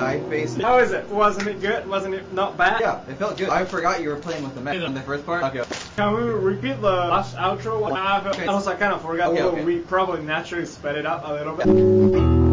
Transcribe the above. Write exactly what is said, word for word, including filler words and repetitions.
guy face. How is it? Wasn't it good? Wasn't it not bad? Yeah, it felt good. I forgot you were playing with the mech in the first part. Okay. Can we repeat the last outro? I also kind of forgot. Okay, okay. We probably naturally sped it up a little bit.